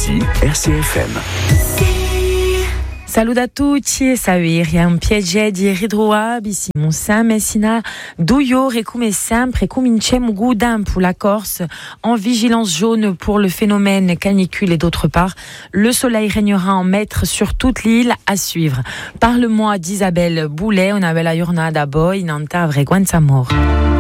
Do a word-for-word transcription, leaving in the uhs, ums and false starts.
Ici R C F M. Salut a tutti, sauir, un piacere di ritrovabissimo Sam Messina Douillor et come sempre cominciamo Goudin pour la Corse en vigilance jaune pour le phénomène canicule et d'autre part le soleil régnera en maître sur toute l'île à suivre. Parle-moi d'Isabelle Boulet, una bella giornata a voi, in Antavre, Guanzamor.